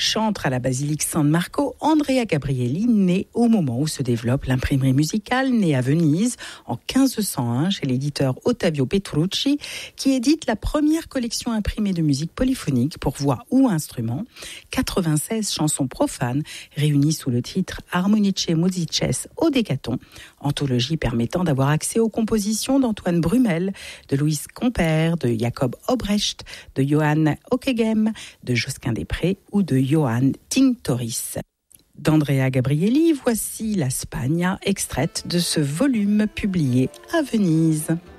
Chantre à la basilique San Marco, Andrea Gabrieli naît au moment où se développe l'imprimerie musicale, née à Venise en 1501 chez l'éditeur Ottavio Petrucci, qui édite la première collection imprimée de musique polyphonique pour voix ou instruments. 96 chansons profanes réunies sous le titre Harmonice Musices Odecaton, anthologie permettant d'avoir accès aux compositions d'Antoine Brumel, de Louis Compère, de Jacob Obrecht, de Johann Ockeghem, de Josquin Després ou de Johann Tinctoris. D'Andrea Gabrieli, voici la Spagna, extraite de ce volume publié à Venise.